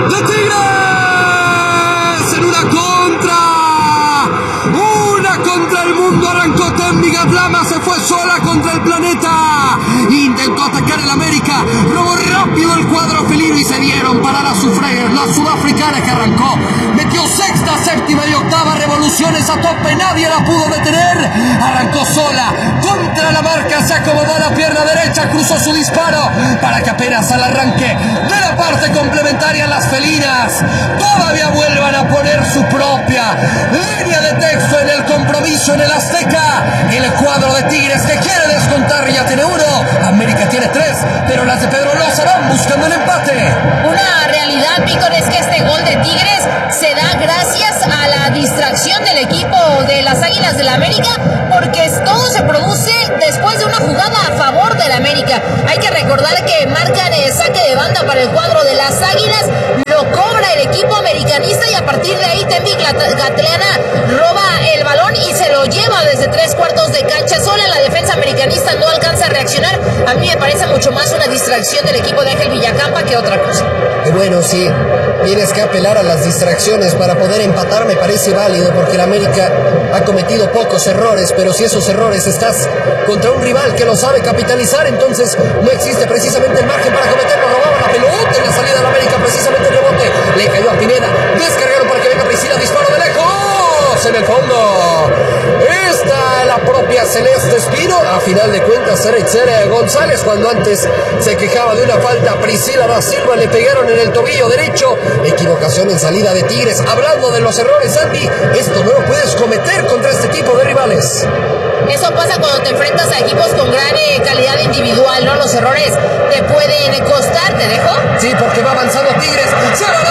de Tigres en una contra el mundo. Arrancó Tembi Gatlama, se fue sola contra el planeta, intentó atacar el América, robó rápido el cuadro felino y se dieron para la sudafricana, que arrancó, metió sexta, séptima y octava revoluciones a tope, nadie la pudo detener. Arrancó sola contra la marca, se acomodó la pierna derecha, cruzó su disparo para que apenas al arranque de la parte complementaria las felinas todavía vuelvan a poner su propia línea de texto en el compromiso en el Azteca. El cuadro de Tigres, que quiere descontar, ya tiene uno, América tiene tres, pero las de Pedro Lozano van buscando el empate. Una realidad, Víctor, es que este gol de Tigres se da gracias a la distracción del equipo de las Águilas del América, porque todo se produce después de una jugada a favor del América. Hay que recordar que marcan el saque de banda para el cuadro de las Águilas, lo cobra el equipo americanista y a partir de ahí Tembi Gatlana roba el balón y se lo lleva desde 3/4 de cancha. Sola la defensa americanista no alcanza a reaccionar. A mí me parece mucho más una distracción del equipo de Ángel Villacampa que otra cosa. Y bueno, sí, tienes que apelar a las distracciones para poder empatar, me parece válido, porque el América ha cometido pocos errores, pero si esos errores estás contra un rival que lo sabe capitalizar, entonces no existe precisamente el margen para cometerlo. Robaba la pelota en la salida del América, precisamente el rebote le cayó a Pineda, descargaron para que venga Priscila, disparo de lejos, en el fondo está la propia Celeste Espino. A final de cuentas era Itzel González, cuando antes se quejaba de una falta Priscila da Silva, le pegaron en el tobillo derecho. Equivocación en salida de Tigres. Hablando de los errores, Andy, esto no lo puedes cometer contra este tipo de rivales. Eso pasa cuando te enfrentas a equipos con gran calidad individual, ¿no? Los errores te pueden costar, ¿te dejo? Sí, porque va avanzando Tigres, se va